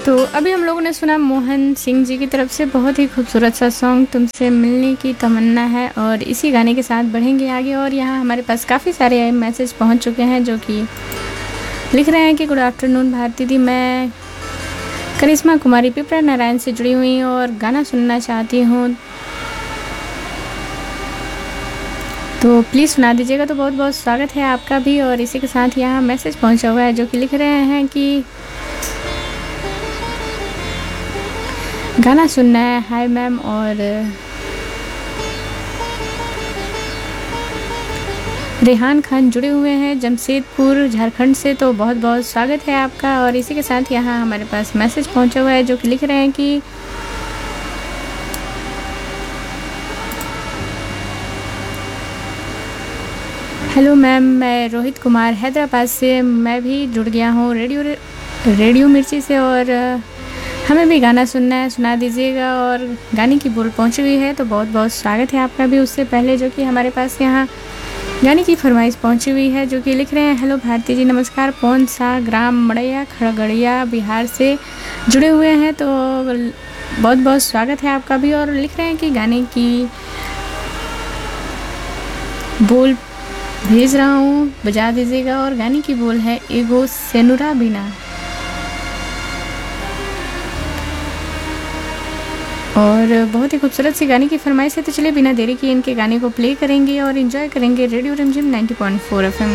तो अभी हम लोगों ने सुना मोहन सिंह जी की तरफ से बहुत ही खूबसूरत सा सॉन्ग तुमसे मिलने की तमन्ना है। और इसी गाने के साथ बढ़ेंगे आगे। और यहाँ हमारे पास काफ़ी सारे मैसेज पहुँच चुके हैं जो कि लिख रहे हैं कि गुड आफ्टरनून भारती दी, मैं करिश्मा कुमारी पिपरा नारायण से जुड़ी हुई हूँ और गाना सुनना चाहती हूँ, तो प्लीज़ सुना दीजिएगा। तो बहुत बहुत स्वागत है आपका भी। और इसी के साथ यहाँ मैसेज पहुँचा हुआ है जो कि लिख रहे हैं कि गाना सुनना है। Hi ma'am. और रेहान खान जुड़े हुए हैं जमशेदपुर झारखंड से, तो बहुत बहुत स्वागत है आपका। और इसी के साथ यहाँ हमारे पास मैसेज पहुँचा हुआ है जो कि लिख रहे हैं कि हेलो मैम, मैं रोहित कुमार हैदराबाद से, मैं भी जुड़ गया हूँ रेडियो मिर्ची से और हमें भी गाना सुनना है, सुना दीजिएगा। और गाने की बोल पहुँची हुई है, तो बहुत बहुत स्वागत है आपका भी। उससे पहले जो कि हमारे पास यहाँ गाने की फरमाइश पहुँची हुई है जो कि लिख रहे हैं हेलो भारती जी नमस्कार, पौन सा ग्राम मड़ैया खगड़िया बिहार से जुड़े हुए हैं, तो बहुत बहुत स्वागत है आपका भी। और लिख रहे हैं कि गाने की बोल भेज रहा हूँ, बजा दीजिएगा। और गाने की बोल है एगो सेनुरा बिना। और बहुत ही खूबसूरत सी गाने की फरमाइश है, तो चलिए बिना देरी किए इनके गाने को प्ले करेंगे और एंजॉय करेंगे रेडियो रिमझिम 90.4 FM।